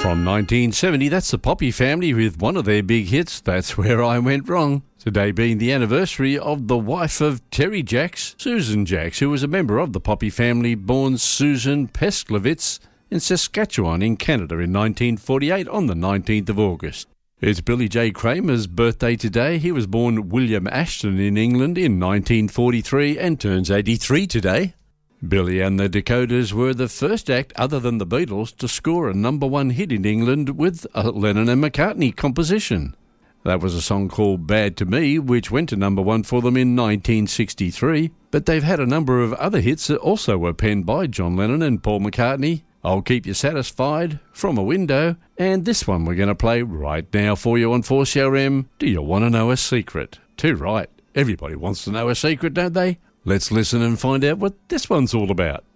From 1970, that's the Poppy Family with one of their big hits, That's Where I Went Wrong. Today being the anniversary of the wife of Terry Jacks, Susan Jacks, who was a member of the Poppy Family, born Susan Pesklevitz in Saskatchewan in Canada in 1948 on the 19th of August. It's Billy J. Kramer's birthday today. He was born William Ashton in England in 1943 and turns 83 today. Billy and the Dakotas were the first act other than the Beatles to score a number one hit in England with a Lennon and McCartney composition. That was a song called Bad to Me, which went to number one for them in 1963, but they've had a number of other hits that also were penned by John Lennon and Paul McCartney. I'll Keep You Satisfied, From a Window, and this one we're going to play right now for you on 4CRM, Do You Want to Know a Secret? Too right. Everybody wants to know a secret, don't they? Let's listen and find out what this one's all about.